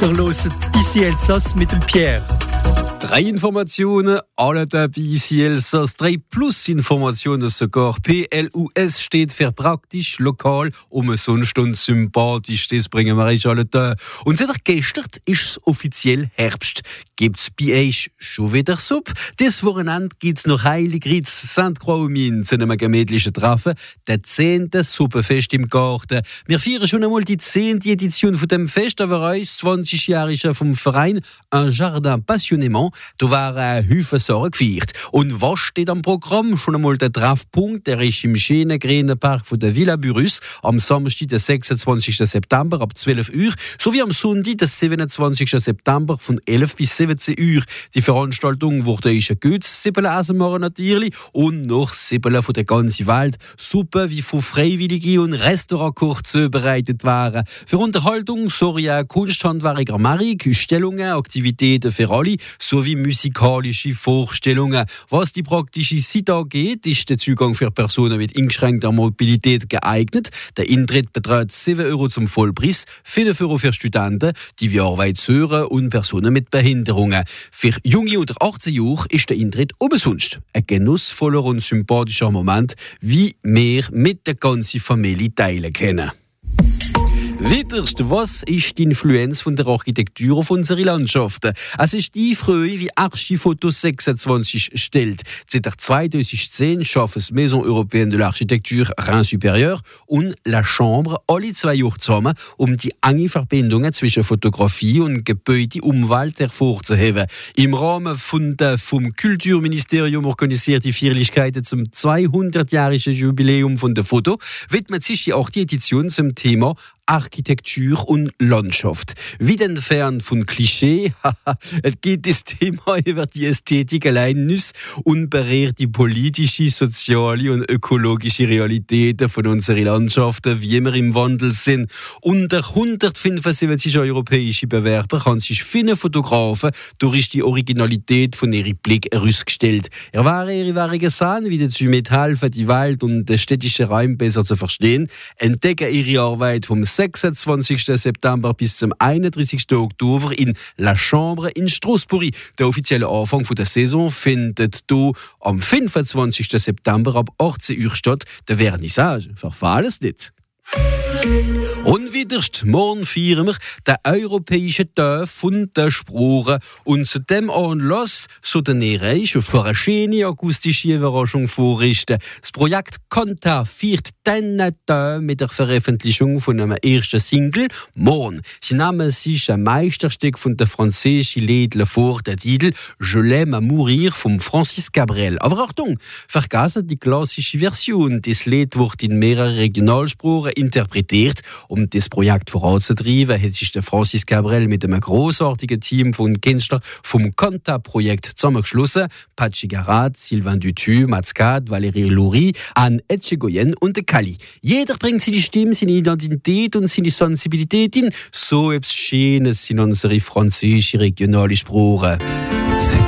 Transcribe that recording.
Verloset ici Elsass mit dem Pierre. 3 Informationen, alle dabei ici Elsass. 3 Plus-Informationen sogar. PLUS steht für praktisch, lokal, umsonst und sympathisch. Das bringen wir euch alle da. Und seit gestern ist es offiziell Herbst. Gibt's bei euch schon wieder Suppe? Das Wochenende gibt's noch Heiligritz, St. Croix zu einem gemütlichen Treffen. Der 10. Suppenfest im Garten. Wir feiern schon einmal die 10. Edition von dem Fest, aber euch 20-Jährige vom Verein Un Jardin Passionnément. Da waren Haufen Sachen gefeiert. Und was steht am Programm? Schon einmal der Treffpunkt, der ist im schönen grünen Park von der Villa Burus am Samstag, den 26. September ab 12 Uhr, sowie am Sonntag, den 27. September von 11 bis 17 Uhr. Die Veranstaltung wurde ein gutes Siebeln essen machen natürlich und noch Siebeln von der ganzen Welt. Suppe wie von Freiwilligen und Restaurantkoch zubereitet waren. Für Unterhaltung sorgen Kunsthandwerker Marik, Ausstellungen, Aktivitäten für alle sowie musikalische Vorstellungen. Was die praktische Seite angeht, ist der Zugang für Personen mit eingeschränkter Mobilität geeignet. Der Eintritt beträgt 7 Euro zum Vollpreis, 5 Euro für Studenten, die wie Arbeitshörer und Personen mit Behinderungen. Für Junge unter 18 Jahren ist der Eintritt umsonst. Ein genussvoller und sympathischer Moment, wie wir mit der ganzen Familie teilen können. Weiterst, was ist die Influenz von der Architektur auf unsere Landschaften? Es ist die Freude, wie Archi Photo 26 stellt. Seit 2010 schaffen das Maison Européenne de l'Architecture Rhin-Supérieur und La Chambre alle 2 Jahre zusammen, um die engen Verbindungen zwischen Fotografie und Gebäude Umwelt hervorzuheben. Im Rahmen von der vom Kulturministerium organisierten Feierlichkeiten zum 200-jährigen Jubiläum von der Foto widmet sich die 8. Edition zum Thema Architektur und Landschaft. Wie denn fern von Klischee, es geht das Thema über die Ästhetik allein nicht und berührt die politische, soziale und ökologische Realitäten von unseren Landschaften, wie wir im Wandel sind. Unter 175 europäische Bewerber haben sich 5 Fotografen durch die Originalität von ihrem Blick herausgestellt. Ihre gesehen, wie dazu mithelfen, die Welt und den städtischen Raum besser zu verstehen, entdecken ihre Arbeit vom 26. September bis zum 31. Oktober in La Chambre in Strasbourg. Der offizielle Anfang der Saison findet hier am 25. September ab 18 Uhr statt. Der Vernissage, verfallen es nicht. Und wiederst, morgen feiern wir den europäischen Tag von der Sprache. Und zu dem Anlass sollten wir euch auf eine schöne akustische Überraschung vorrichten. Das Projekt Conta feiert diesen Tag mit der Veröffentlichung von einem ersten Single, Morgen. Sie nehmen sich ein Meisterstück von der französischen Liedle vor, der Titel Je l'aime à mourir von Francis Cabrel. Aber Achtung, vergessen die klassische Version. Das Lied wird in mehreren Regionalsprachen interpretiert. Um das Projekt voranzutreiben, hat sich der Francis Cabrel mit einem grossartigen Team von Künstlern vom Conta-Projekt zusammengeschlossen. Pachi Garat, Sylvain Dutu, Matzkat, Valérie Loury, Anne Etchegoyen und Kali. Jeder bringt seine Stimme, seine Identität und seine Sensibilität in. So etwas Schönes in unsere französische regionale Sprache.